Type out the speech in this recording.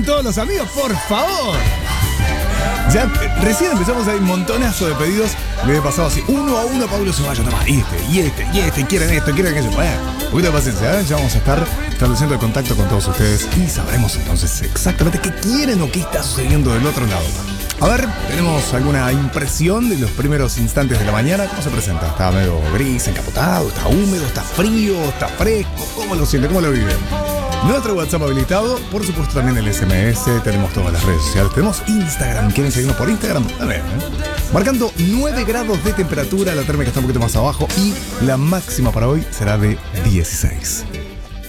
estaban todos los amigos, por favor. Ya recién empezamos, hay un montonazo de pedidos. Le he pasado así, uno a uno, Pablo Ceballos, nomás, y quieren esto, quieren aquello. Bueno, un poquito de paciencia, ¿eh? Ya vamos a estar estableciendo el contacto con todos ustedes y sabremos entonces exactamente qué quieren o qué está sucediendo del otro lado. A ver, ¿tenemos alguna impresión de los primeros instantes de la mañana? ¿Cómo se presenta? ¿Está medio gris, encapotado? ¿Está húmedo? ¿Está frío? ¿Está fresco? ¿Cómo lo siente? ¿Cómo lo viven? Nuestro WhatsApp habilitado, por supuesto también el SMS, tenemos todas las redes sociales, tenemos Instagram, ¿quieren seguirnos por Instagram? También, Marcando 9 grados de temperatura, la térmica está un poquito más abajo y la máxima para hoy será de 16.